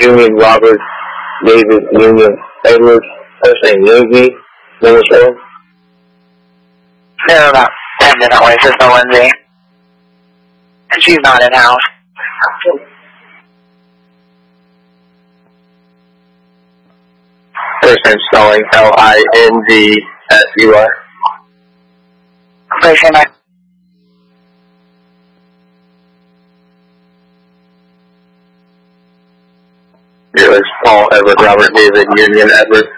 Union Robert David Union Edward, first name Lindsay, Minnesota. They're about 10 minute away, Sister Lindsay. And she's not in house. First name spelling Lindsay. Please say my. Yours, Paul Edward Robert David Union Edward.